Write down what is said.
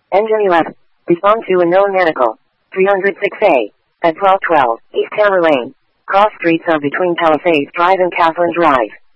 Engine 11. Respond to unknown medical. 306A. At 1212, East Hammer Lane. Cross streets are between Palisades Drive and Catherine Drive.